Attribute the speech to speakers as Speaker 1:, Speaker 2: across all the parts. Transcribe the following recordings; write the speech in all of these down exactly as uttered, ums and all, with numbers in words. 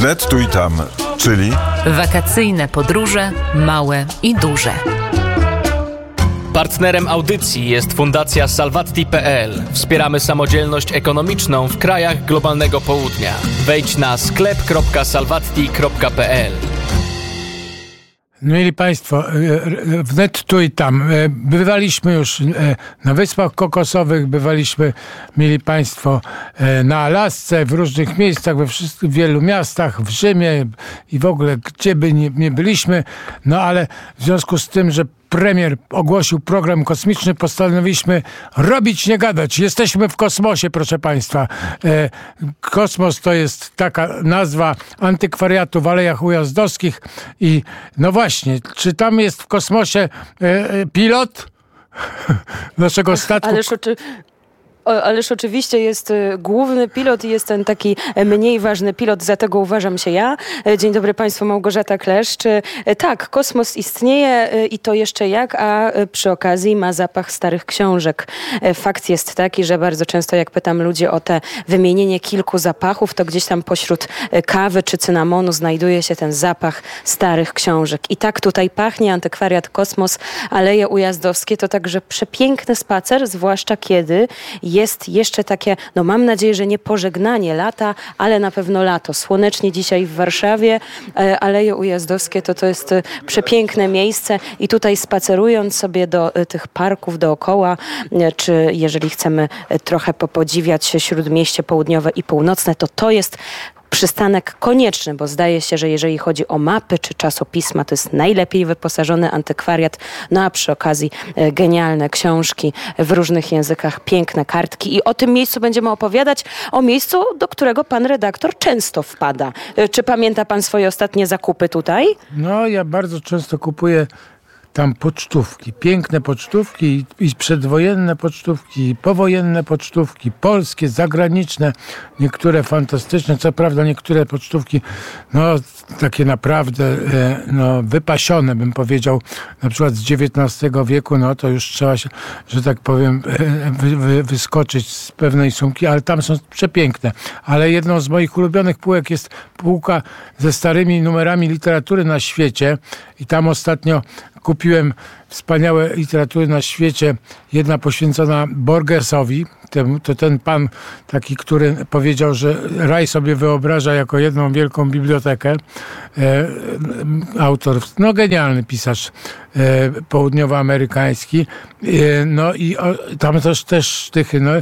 Speaker 1: Wnet tu i tam, czyli
Speaker 2: wakacyjne podróże małe i duże.
Speaker 3: Partnerem audycji jest Fundacja Salvatti kropka pe el. Wspieramy samodzielność ekonomiczną w krajach globalnego południa. Wejdź na sklep kropka salvatti kropka pe el.
Speaker 4: Mieli Państwo, wnet tu i tam. Bywaliśmy już na Wyspach Kokosowych, bywaliśmy, mieli Państwo, na Alasce, w różnych miejscach, we wszystkich, w wielu miastach, w Rzymie i w ogóle gdzie by nie, nie byliśmy. No ale w związku z tym, że premier ogłosił program kosmiczny, postanowiliśmy robić, nie gadać. Jesteśmy w kosmosie, proszę Państwa. E, kosmos to jest taka nazwa antykwariatu w Alejach Ujazdowskich i no właśnie, czy tam jest w kosmosie e, pilot naszego statku?
Speaker 5: Ależ oczy... O, ależ oczywiście jest y, główny pilot i jest ten taki y, mniej ważny pilot, za tego uważam się ja. Y, dzień dobry Państwu, Małgorzata Kleszcz. Y, tak, kosmos istnieje y, i to jeszcze jak, a y, przy okazji ma zapach starych książek. Y, fakt jest taki, że bardzo często jak pytam ludzi o te wymienienie kilku zapachów, to gdzieś tam pośród y, kawy czy cynamonu znajduje się ten zapach starych książek. I tak tutaj pachnie antykwariat Kosmos, Aleje Ujazdowskie. To także przepiękny spacer, zwłaszcza kiedy jest jeszcze takie, no mam nadzieję, że nie pożegnanie lata, ale na pewno lato. Słonecznie dzisiaj w Warszawie, Aleje Ujazdowskie to to jest przepiękne miejsce i tutaj spacerując sobie do tych parków dookoła, czy jeżeli chcemy trochę popodziwiać Śródmieście Południowe i Północne, to to jest przystanek konieczny, bo zdaje się, że jeżeli chodzi o mapy czy czasopisma, to jest najlepiej wyposażony antykwariat, no a przy okazji e, genialne książki w różnych językach, piękne kartki i o tym miejscu będziemy opowiadać, o miejscu, do którego pan redaktor często wpada. E, czy pamięta pan swoje ostatnie zakupy tutaj?
Speaker 4: No, ja bardzo często kupuję tam pocztówki, piękne pocztówki i przedwojenne pocztówki, i powojenne pocztówki, polskie, zagraniczne, niektóre fantastyczne, co prawda niektóre pocztówki, no takie naprawdę no, wypasione, bym powiedział, na przykład z dziewiętnastego wieku, no to już trzeba się, że tak powiem, wy, wy, wyskoczyć z pewnej sumki, ale tam są przepiękne. Ale jedną z moich ulubionych półek jest półka ze starymi numerami literatury na świecie i tam ostatnio kupiłem wspaniałe literatury na świecie, jedna poświęcona Borgesowi, to ten pan taki, który powiedział, że raj sobie wyobraża jako jedną wielką bibliotekę. E, autor, no genialny pisarz e, południowoamerykański. E, no i o, tam też, też sztychy, no, e,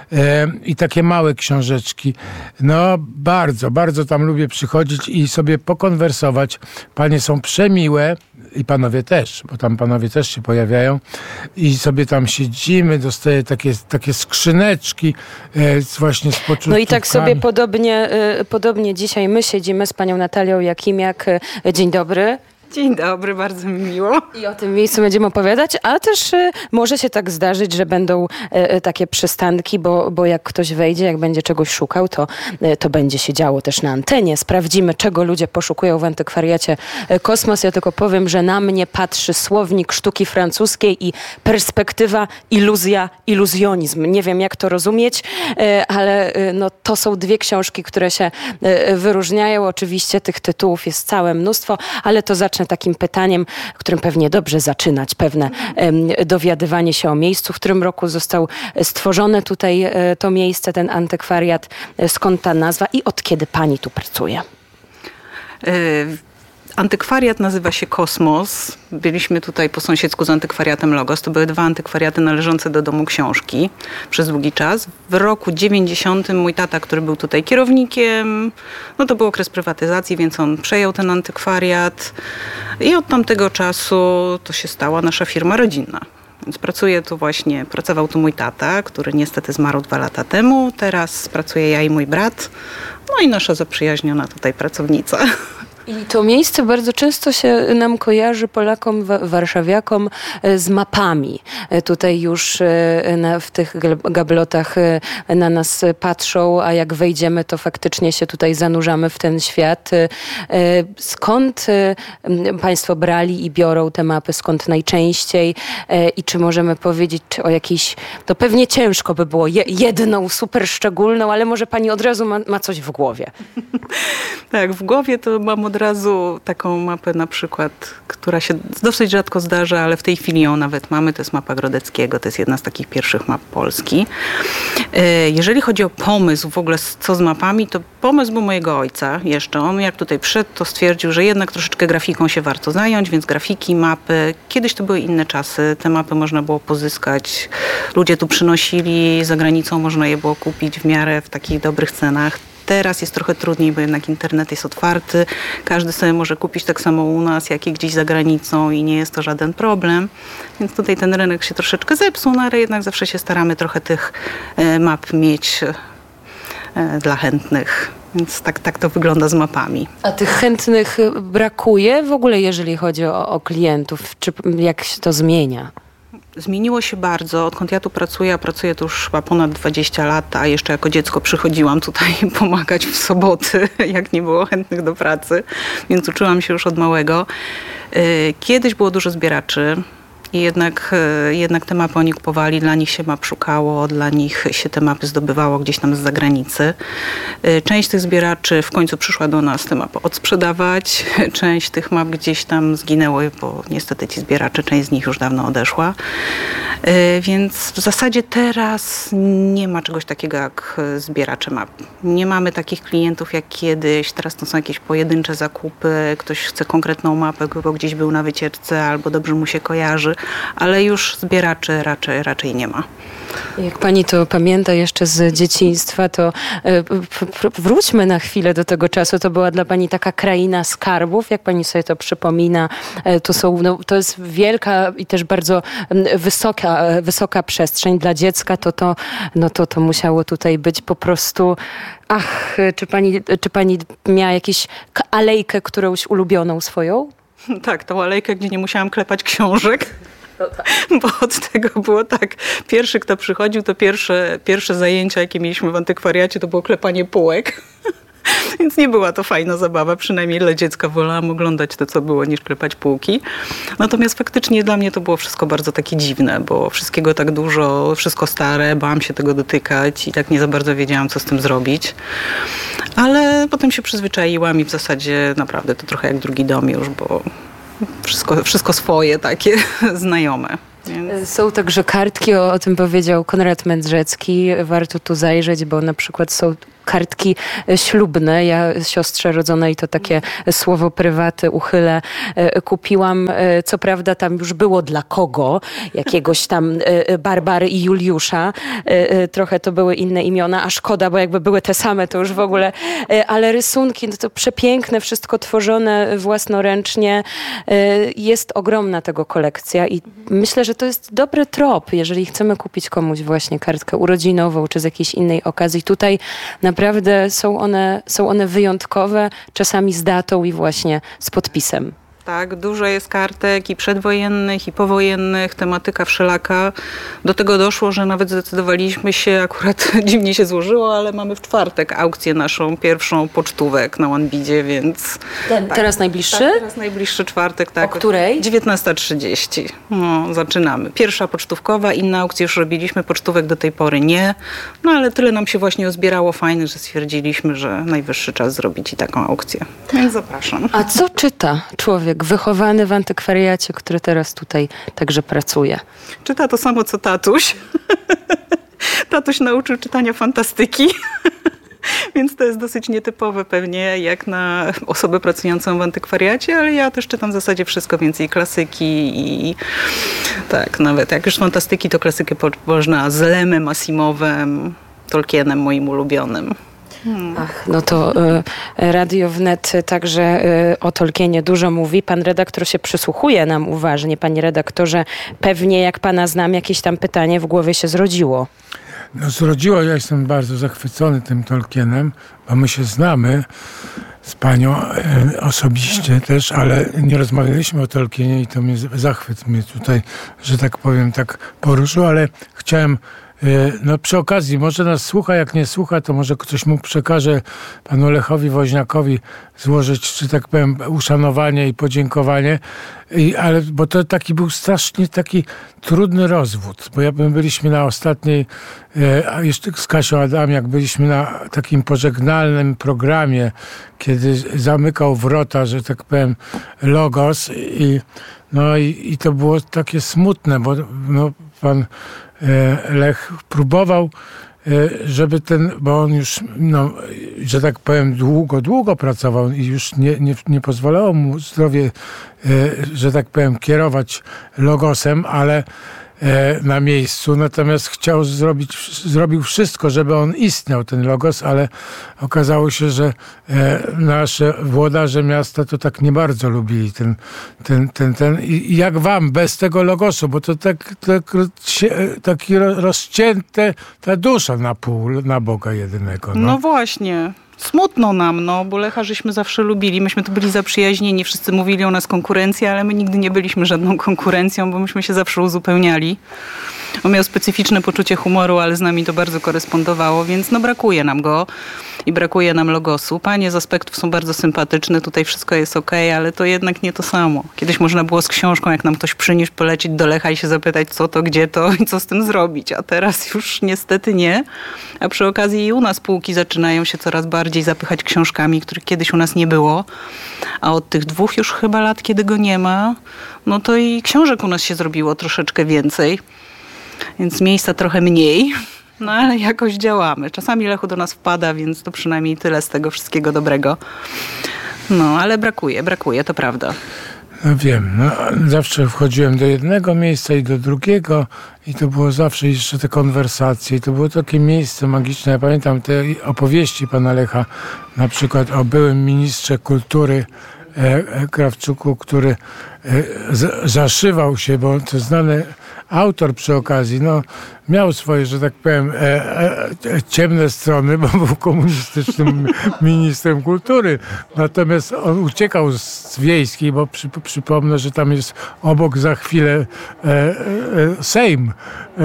Speaker 4: i takie małe książeczki. No bardzo, bardzo tam lubię przychodzić i sobie pokonwersować. Panie są przemiłe i panowie też, bo tam panowie też się pojawiają i sobie tam siedzimy, dostaję takie, takie skrzyneczki e, właśnie z pocztówkami.
Speaker 5: No i tak sobie podobnie, y, podobnie dzisiaj my siedzimy z panią Natalią Jakimiak. Dzień dobry.
Speaker 6: Dzień dobry, bardzo mi miło.
Speaker 5: I o tym miejscu będziemy opowiadać, ale też y, może się tak zdarzyć, że będą y, takie przystanki, bo, bo jak ktoś wejdzie, jak będzie czegoś szukał, to, y, to będzie się działo też na antenie. Sprawdzimy, czego ludzie poszukują w antykwariacie y, Kosmos. Ja tylko powiem, że na mnie patrzy słownik sztuki francuskiej i perspektywa, iluzja, iluzjonizm. Nie wiem, jak to rozumieć, y, ale y, no, to są dwie książki, które się y, wyróżniają. Oczywiście tych tytułów jest całe mnóstwo, ale to zacznę takim pytaniem, którym pewnie dobrze zaczynać pewne um, dowiadywanie się o miejscu. W którym roku został stworzone tutaj e, to miejsce, ten antykwariat, e, skąd ta nazwa i od kiedy pani tu pracuje?
Speaker 6: Y- Antykwariat nazywa się Kosmos. Byliśmy tutaj po sąsiedzku z antykwariatem Logos. To były dwa antykwariaty należące do Domu Książki przez długi czas. W roku dziewięćdziesiątym mój tata, który był tutaj kierownikiem, no to był okres prywatyzacji, więc on przejął ten antykwariat i od tamtego czasu to się stała nasza firma rodzinna. Więc pracuje tu właśnie, pracował tu mój tata, który niestety zmarł dwa lata temu. Teraz pracuję ja i mój brat. No i nasza zaprzyjaźniona tutaj pracownica.
Speaker 5: I to miejsce bardzo często się nam kojarzy, Polakom, wa- warszawiakom, e, z mapami. E, Tutaj już e, na, w tych gl- gablotach e, na nas patrzą, a jak wejdziemy, to faktycznie się tutaj zanurzamy w ten świat. E, e, Skąd e, m, Państwo brali i biorą te mapy, skąd najczęściej? E, I czy możemy powiedzieć, czy o jakiejś, to pewnie ciężko by było je, jedną super szczególną, ale może Pani od razu ma, ma coś w głowie.
Speaker 6: Tak, w głowie to mam od razu taką mapę na przykład, która się dosyć rzadko zdarza, ale w tej chwili ją nawet mamy. To jest mapa Grodeckiego, to jest jedna z takich pierwszych map Polski. Jeżeli chodzi o pomysł w ogóle co z mapami, to pomysł był mojego ojca jeszcze. On jak tutaj przyszedł, to stwierdził, że jednak troszeczkę grafiką się warto zająć, więc grafiki, mapy. Kiedyś to były inne czasy, te mapy można było pozyskać. Ludzie tu przynosili, za granicą można je było kupić w miarę w takich dobrych cenach. Teraz jest trochę trudniej, bo jednak internet jest otwarty. Każdy sobie może kupić tak samo u nas, jak i gdzieś za granicą i nie jest to żaden problem. Więc tutaj ten rynek się troszeczkę zepsuł, no ale jednak zawsze się staramy trochę tych map mieć dla chętnych. Więc tak, tak to wygląda z mapami.
Speaker 5: A tych chętnych brakuje w ogóle, jeżeli chodzi o, o klientów? Czy jak się to zmienia?
Speaker 6: Zmieniło się bardzo. Odkąd ja tu pracuję, a pracuję tu już chyba ponad dwadzieścia lat, a jeszcze jako dziecko przychodziłam tutaj pomagać w soboty, jak nie było chętnych do pracy, więc uczyłam się już od małego. Kiedyś było dużo zbieraczy. I jednak, jednak te mapy oni kupowali, dla nich się map szukało, dla nich się te mapy zdobywało gdzieś tam z zagranicy. Część tych zbieraczy w końcu przyszła do nas te mapy odsprzedawać, część tych map gdzieś tam zginęły, bo niestety ci zbieracze, część z nich już dawno odeszła. Więc w zasadzie teraz nie ma czegoś takiego jak zbieracze map. Nie mamy takich klientów jak kiedyś, teraz to są jakieś pojedyncze zakupy, ktoś chce konkretną mapę, bo gdzieś był na wycieczce albo dobrze mu się kojarzy, ale już zbieraczy raczej, raczej nie ma.
Speaker 5: Jak pani to pamięta jeszcze z dzieciństwa, to wróćmy na chwilę do tego czasu. To była dla pani taka kraina skarbów, jak pani sobie to przypomina. To, są, no, to jest wielka i też bardzo wysoka, wysoka przestrzeń dla dziecka. To, to, no to, to musiało tutaj być po prostu... Ach, czy pani, czy pani miała jakąś alejkę, którąś ulubioną swoją?
Speaker 6: Tak, tą alejkę, gdzie nie musiałam klepać książek. No tak. Bo od tego było tak, pierwszy kto przychodził, to pierwsze, pierwsze zajęcia, jakie mieliśmy w antykwariacie, to było klepanie półek. Więc nie była to fajna zabawa, przynajmniej dla dziecka wolałam oglądać to, co było, niż klepać półki. Natomiast faktycznie dla mnie to było wszystko bardzo takie dziwne, bo wszystkiego tak dużo, wszystko stare, bałam się tego dotykać i tak nie za bardzo wiedziałam, co z tym zrobić. Ale potem się przyzwyczaiłam i w zasadzie naprawdę to trochę jak drugi dom już, bo wszystko, wszystko swoje, takie znajome. Więc...
Speaker 5: Są także kartki, o, o tym powiedział Konrad Mędrzecki. Warto tu zajrzeć, bo na przykład są kartki ślubne. Ja siostrze rodzonej to takie słowo prywaty uchylę. Kupiłam, co prawda tam już było dla kogo, jakiegoś tam Barbary i Juliusza. Trochę to były inne imiona, a szkoda, bo jakby były te same, to już w ogóle. Ale rysunki, no to przepiękne, wszystko tworzone własnoręcznie. Jest ogromna tego kolekcja i myślę, że to jest dobry trop, jeżeli chcemy kupić komuś właśnie kartkę urodzinową, czy z jakiejś innej okazji. Tutaj naprawdę są one, są one wyjątkowe, czasami z datą i właśnie z podpisem.
Speaker 6: Tak, dużo jest kartek i przedwojennych, i powojennych, tematyka wszelaka. Do tego doszło, że nawet zdecydowaliśmy się, akurat dziwnie się złożyło, ale mamy w czwartek aukcję naszą pierwszą pocztówek na OneBidzie, więc...
Speaker 5: Ten,
Speaker 6: tak,
Speaker 5: teraz najbliższy?
Speaker 6: Tak, teraz najbliższy czwartek, tak.
Speaker 5: O której?
Speaker 6: dziewiętnasta trzydzieści. No, zaczynamy. Pierwsza pocztówkowa, inne aukcje już robiliśmy, pocztówek do tej pory nie. No ale tyle nam się właśnie uzbierało fajnie, że stwierdziliśmy, że najwyższy czas zrobić i taką aukcję. Więc zapraszam.
Speaker 5: A co czyta człowiek wychowany w antykwariacie, który teraz tutaj także pracuje?
Speaker 6: Czyta to samo, co tatuś. Tatuś nauczył czytania fantastyki. Więc to jest dosyć nietypowe pewnie jak na osobę pracującą w antykwariacie, ale ja też czytam w zasadzie wszystko, więcej klasyki i tak, nawet jak już fantastyki, to klasykę można z Lemem, Asimowem, Tolkienem moim ulubionym.
Speaker 5: Hmm. Ach, no to y, Radio Wnet także y, o Tolkienie dużo mówi. Pan redaktor się przysłuchuje nam uważnie. Panie redaktorze, pewnie jak pana znam, jakieś tam pytanie w głowie się zrodziło.
Speaker 4: No zrodziło, ja jestem bardzo zachwycony tym Tolkienem, bo my się znamy. z panią e, osobiście też, ale nie rozmawialiśmy o Tolkienie i to mnie zachwyt mnie tutaj, że tak powiem, tak poruszył, ale chciałem no przy okazji, może nas słucha, jak nie słucha, to może ktoś mu przekaże panu Lechowi Woźniakowi złożyć, czy tak powiem, uszanowanie i podziękowanie, I, ale, bo to taki był strasznie taki trudny rozwód, bo ja, my byliśmy na ostatniej, a jeszcze z Kasią Adamiak, byliśmy na takim pożegnalnym programie, kiedy zamykał wrota, że tak powiem, Logos i no i, i to było takie smutne, bo no, pan Lech próbował, żeby ten, bo on już, no, że tak powiem, długo, długo pracował i już nie, nie, nie pozwalało mu zdrowie, że tak powiem, kierować Logosem, ale na miejscu, natomiast chciał zrobić, zrobił wszystko, żeby on istniał, ten Logos, ale okazało się, że nasze włodarze miasta to tak nie bardzo lubili ten, ten, ten, ten. I jak wam bez tego Logosu, bo to tak, tak taki rozcięte ta dusza na pół, na Boga jedynego. No,
Speaker 6: no właśnie. Smutno nam, no, bo Lecha żeśmy zawsze lubili. Myśmy tu byli zaprzyjaźnieni, wszyscy mówili o nas konkurencja, ale my nigdy nie byliśmy żadną konkurencją, bo myśmy się zawsze uzupełniali. On miał specyficzne poczucie humoru, ale z nami to bardzo korespondowało, więc no brakuje nam go i brakuje nam Logosu. Panie z aspektów są bardzo sympatyczne, tutaj wszystko jest okej, ale to jednak nie to samo. Kiedyś można było z książką, jak nam ktoś przyniósł, polecieć do Lecha i się zapytać, co to, gdzie to i co z tym zrobić, a teraz już niestety nie. A przy okazji i u nas półki zaczynają się coraz bardziej zapychać książkami, których kiedyś u nas nie było, a od tych dwóch już chyba lat, kiedy go nie ma, no to i książek u nas się zrobiło troszeczkę więcej. Więc miejsca trochę mniej, no ale jakoś działamy. Czasami Lechu do nas wpada, więc to przynajmniej tyle z tego wszystkiego dobrego. No, ale brakuje, brakuje, to prawda.
Speaker 4: No wiem, no, zawsze wchodziłem do jednego miejsca i do drugiego i to było zawsze jeszcze te konwersacje i to było takie miejsce magiczne. Ja pamiętam te opowieści pana Lecha, na przykład o byłym ministrze kultury e, Krawczuku, który e, z, zaszywał się, bo to znany autor przy okazji, no miał swoje, że tak powiem, e, e, ciemne strony, bo był komunistycznym ministrem kultury. Natomiast on uciekał z Wiejskiej, bo przy, przypomnę, że tam jest obok za chwilę e, e, Sejm. E,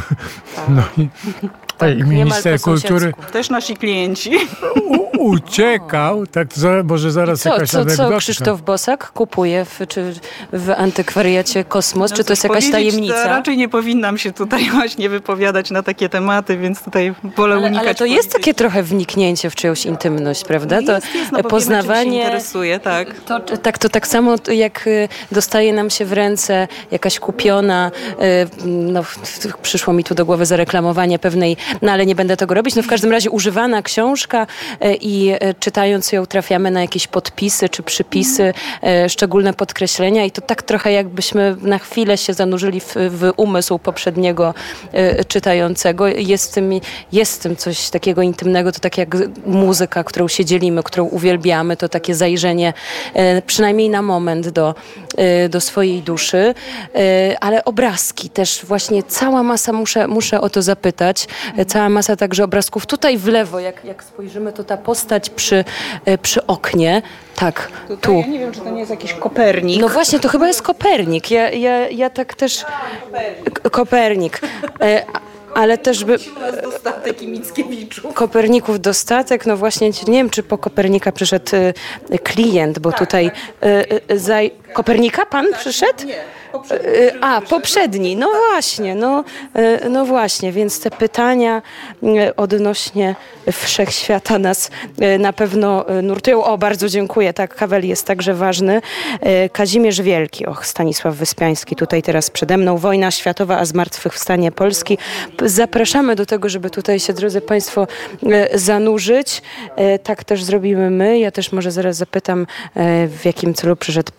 Speaker 4: no i,
Speaker 5: tak,
Speaker 4: i minister kultury
Speaker 6: też nasi klienci.
Speaker 4: U, uciekał, tak, może zaraz
Speaker 5: co,
Speaker 4: jakaś
Speaker 5: co,
Speaker 4: anegdotka.
Speaker 5: Co Krzysztof Bosak kupuje w, czy w antykwariacie Kosmos?
Speaker 6: No
Speaker 5: czy to jest jakaś tajemnica?
Speaker 6: To raczej nie powinnam się tutaj właśnie wypowiadać na takie tematy, więc tutaj wolę
Speaker 5: ale,
Speaker 6: unikać.
Speaker 5: Ale to jest takie trochę wniknięcie w czyjąś intymność, prawda? To
Speaker 6: jest, jest, no,
Speaker 5: poznawanie.
Speaker 6: Wiemy, czym się interesuje, tak.
Speaker 5: To, tak, to tak samo jak dostaje nam się w ręce jakaś kupiona, no przyszło mi tu do głowy zareklamowanie pewnej, no ale nie będę tego robić, no w każdym razie używana książka i czytając ją trafiamy na jakieś podpisy czy przypisy, szczególne podkreślenia i to tak trochę jakbyśmy na chwilę się zanurzyli w, w umysł poprzedniego czytającego. Jest w tym, jest w tym coś takiego intymnego, to tak jak muzyka, którą się dzielimy, którą uwielbiamy, to takie zajrzenie przynajmniej na moment do, do swojej duszy, ale obrazki też właśnie cała masa, muszę, muszę o to zapytać, cała masa także obrazków tutaj w lewo, jak, jak spojrzymy, to ta postać przy, przy oknie, tak,
Speaker 6: tutaj,
Speaker 5: tu.
Speaker 6: Ja nie wiem, czy to nie jest jakiś Kopernik.
Speaker 5: No właśnie, to chyba jest Kopernik. Ja, ja, ja tak też... K- Kopernik. E, ale też by...
Speaker 6: Dostatek i Mickiewiczów.
Speaker 5: Koperników dostatek. No właśnie, nie wiem, czy po Kopernika przyszedł e, klient, bo tak, tutaj... E, e, zaj... Kopernika pan tak, przyszedł?
Speaker 6: Nie.
Speaker 5: Poprzedni, A, poprzedni, no właśnie, no, no właśnie, więc te pytania odnośnie wszechświata nas na pewno nurtują. O, bardzo dziękuję, tak, Kawel jest także ważny. Kazimierz Wielki, och, Stanisław Wyspiański tutaj teraz przede mną. Wojna światowa, a zmartwychwstanie Polski. Zapraszamy do tego, żeby tutaj się, drodzy Państwo, zanurzyć. Tak też zrobimy my. Ja też może zaraz zapytam, w jakim celu przyszedł Pan, bo tu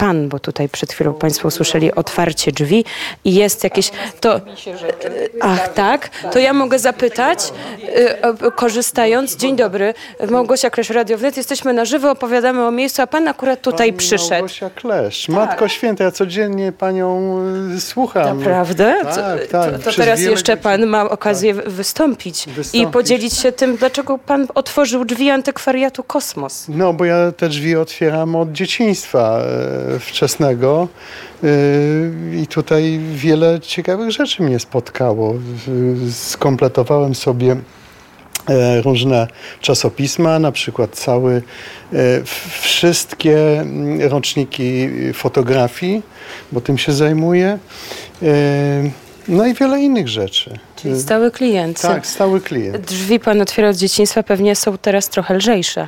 Speaker 5: tutaj przed chwilą Państwo usłyszeli otwarcie drzwi i jest jakieś... To, ach, tak? To ja mogę zapytać, korzystając. Dzień dobry, Małgosia Klesz, Radio Wnet. Jesteśmy na żywo, opowiadamy o miejscu, a Pan akurat tutaj
Speaker 7: Pani
Speaker 5: przyszedł.
Speaker 7: Małgosia Klesz, Matko Święta, ja codziennie Panią y, słucham.
Speaker 5: Naprawdę?
Speaker 7: Tak, tak.
Speaker 5: To, to teraz jeszcze
Speaker 7: godzin.
Speaker 5: Pan ma okazję tak. wystąpić,
Speaker 7: wystąpić
Speaker 5: i podzielić się tym, dlaczego Pan otworzył drzwi antykwariatu Kosmos.
Speaker 7: No, bo ja te drzwi otwieram od dzieciństwa e, wczesnego e, i tutaj wiele ciekawych rzeczy mnie spotkało. Skompletowałem sobie e, różne czasopisma, na przykład cały, e, wszystkie roczniki fotografii, bo tym się zajmuję. E, no i wiele innych rzeczy.
Speaker 5: Czyli stały klient.
Speaker 7: Tak, stały klient.
Speaker 5: Drzwi Pan otwiera od dzieciństwa, pewnie są teraz trochę lżejsze.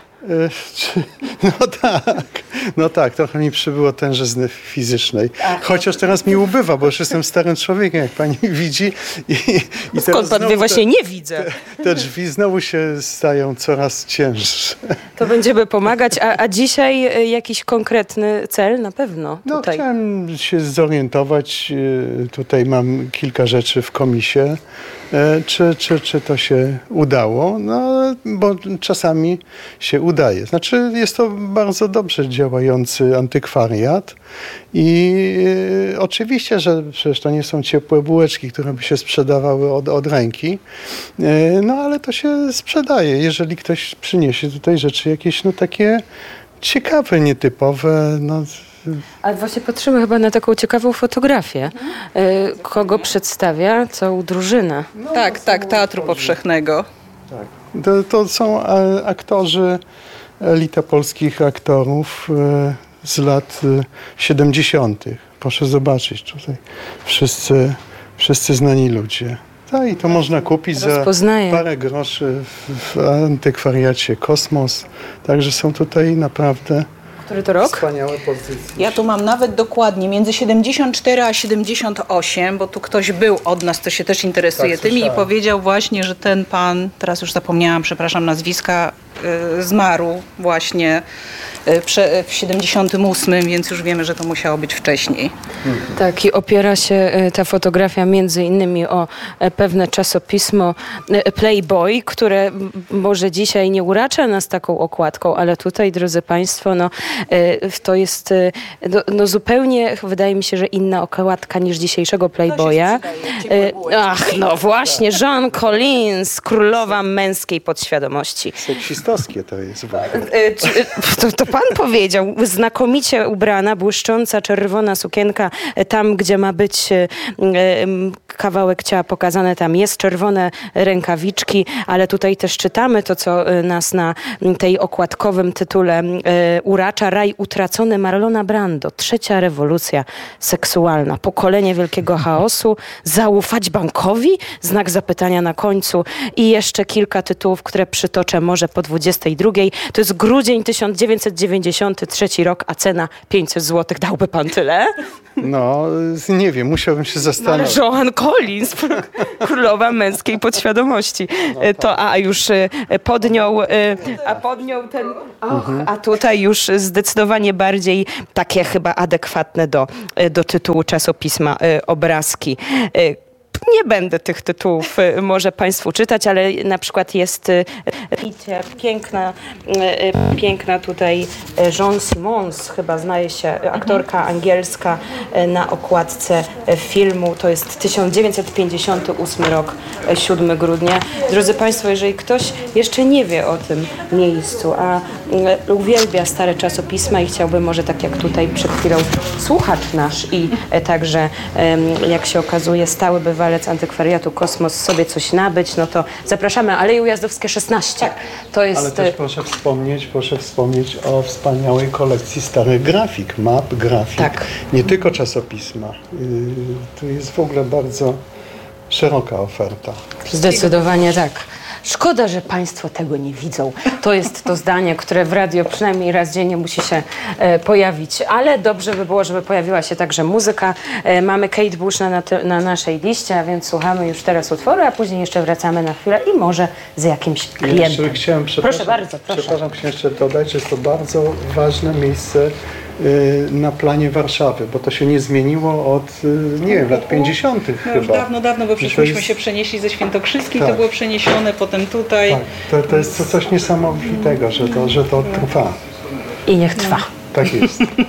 Speaker 7: No tak, no tak, trochę mi przybyło tężyzny fizycznej. Chociaż teraz mi ubywa, bo już jestem starym człowiekiem, jak pani widzi. I, i
Speaker 5: skąd pan wie? Właśnie nie widzę.
Speaker 7: Te, te drzwi znowu się stają coraz cięższe.
Speaker 5: To będziemy pomagać, a, a dzisiaj jakiś konkretny cel na pewno
Speaker 7: No
Speaker 5: tutaj.
Speaker 7: chciałem się zorientować, tutaj mam kilka rzeczy w komisie, czy, czy, czy to się udało, no bo czasami się udaje. Znaczy jest to bardzo dobrze działający antykwariat i e, oczywiście, że przecież to nie są ciepłe bułeczki, które by się sprzedawały od, od ręki, e, no ale to się sprzedaje, jeżeli ktoś przyniesie tutaj rzeczy jakieś no takie ciekawe, nietypowe, no.
Speaker 5: Ale właśnie patrzymy chyba na taką ciekawą fotografię. Y, kogo przedstawia? Całą drużynę.
Speaker 6: No, tak, tak, Teatru Powszechnego.
Speaker 7: Tak. To, to są e, aktorzy, elita polskich aktorów e, z lat e, siedemdziesiątych. Proszę zobaczyć tutaj. Wszyscy, wszyscy znani ludzie. Tak, i to można kupić za parę groszy w, w antykwariacie Kosmos. Także są tutaj naprawdę
Speaker 5: Który to rok?
Speaker 7: wspaniałe pozycje.
Speaker 6: Ja tu mam nawet dokładnie między siedemdziesiąt cztery a siedemdziesiąt osiem, bo tu ktoś był od nas, kto się też interesuje
Speaker 7: Tak,
Speaker 6: tymi i
Speaker 7: słyszałem.
Speaker 6: powiedział właśnie, że ten pan, teraz już zapomniałam, przepraszam nazwiska, y, zmarł właśnie y, prze, w siedemdziesiątym ósmym, więc już wiemy, że to musiało być wcześniej.
Speaker 5: Tak, i opiera się e, ta fotografia między innymi o e, pewne czasopismo e, Playboy, które m, może dzisiaj nie uracza nas taką okładką, ale tutaj, drodzy Państwo, no, e, to jest e, no, no zupełnie, wydaje mi się, że inna okładka niż dzisiejszego Playboya. E, ach, no właśnie, Joan Collins, królowa męskiej podświadomości.
Speaker 7: Seksistowskie to jest w ogóle.
Speaker 5: E, czy- To, to pan powiedział, znakomicie ubrana, błyszcząca, czerwona sukienka, e, tam gdzie ma być e, em, kawałek ciała pokazane, tam jest czerwone rękawiczki, ale tutaj też czytamy to, co e, nas na m, tej okładkowym tytule e, uracza. Raj utracony Marlona Brando. Trzecia rewolucja seksualna. Pokolenie wielkiego chaosu. Zaufać bankowi? Znak zapytania na końcu. I jeszcze kilka tytułów, które przytoczę może po dwudziestej drugiej. To jest grudzień tysiąc dziewięćset dziewięćdziesiąty trzeci rok, a cena pięćset złotych. Dałby pan tyle?
Speaker 7: No, nie wiem, musiałbym się
Speaker 5: Ale
Speaker 7: zastanowić.
Speaker 5: Joan Collins, królowa męskiej podświadomości. To, a już e, podniął, e, a podniął ten, och, a tutaj już zdecydowanie bardziej takie chyba adekwatne do, e, do tytułu czasopisma e, obrazki. E, Nie będę tych tytułów e, może Państwu czytać, ale na przykład jest e, piękna, e, piękna tutaj e, Jean Simons, chyba znaje się, aktorka angielska e, na okładce e, filmu. To jest tysiąc dziewięćset pięćdziesiąty ósmy rok, e, siódmego grudnia. Drodzy Państwo, jeżeli ktoś jeszcze nie wie o tym miejscu, a e, uwielbia stare czasopisma i chciałby może tak jak tutaj przed chwilą słuchacz nasz i e, także e, jak się okazuje stały bywalec antykwariatu Kosmos sobie coś nabyć, no to zapraszamy. Aleje Ujazdowskie szesnaście. To jest...
Speaker 7: Ale też proszę wspomnieć, proszę wspomnieć o wspaniałej kolekcji starych grafik, map, grafik.
Speaker 5: Tak.
Speaker 7: Nie tylko czasopisma. Yy, tu jest w ogóle bardzo szeroka oferta.
Speaker 5: Zdecydowanie tak. Szkoda, że Państwo tego nie widzą. To jest to zdanie, które w radio przynajmniej raz dziennie musi się e, pojawić. Ale dobrze by było, żeby pojawiła się także muzyka. E, mamy Kate Bush na, na, te, na naszej liście, a więc słuchamy już teraz utworu, a później jeszcze wracamy na chwilę i może z jakimś klientem.
Speaker 7: Jeszcze chciałem,
Speaker 5: Proszę bardzo, proszę.
Speaker 7: Przepraszam, chciałem jeszcze dodać, że jest to bardzo ważne miejsce y, na planie Warszawy, bo to się nie zmieniło od, y, nie wiem, lat pięćdziesiątych
Speaker 6: No już
Speaker 7: chyba.
Speaker 6: dawno, dawno, bo
Speaker 7: I to
Speaker 6: przyszłyśmy
Speaker 7: jest-
Speaker 6: się przenieśli ze Świętokrzyskiej,
Speaker 7: Tak.
Speaker 6: to było przeniesione, potem tutaj.
Speaker 7: Tak, to, to jest coś niesamowitego, że to, że to trwa.
Speaker 5: I niech trwa.
Speaker 7: Tak jest.